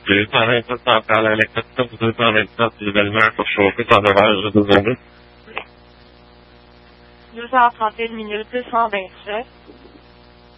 Direttamente stata l'elettrica totalmente del mercato che aveva Nous avons 31 minutes 227.